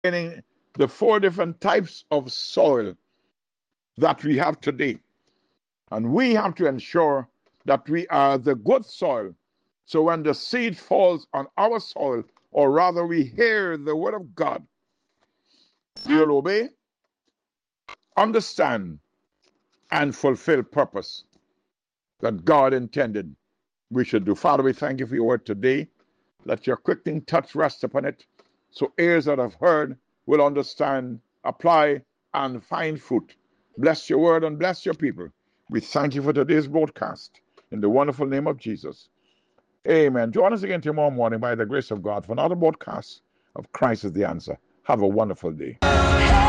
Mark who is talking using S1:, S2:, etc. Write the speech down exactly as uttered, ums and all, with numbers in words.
S1: explaining the four different types of soil that we have today. And we have to ensure that we are the good soil. So when the seed falls on our soil, or rather we hear the word of God, we'll obey, understand, and fulfill purpose that God intended we should do. Father, we thank you for your word today. Let your quickening touch rest upon it, so ears that have heard will understand, apply, and find fruit. Bless your word and bless your people. We thank you for today's broadcast. In the wonderful name of Jesus. Amen. Join us again tomorrow morning by the grace of God for another broadcast of Christ is the Answer. Have a wonderful day.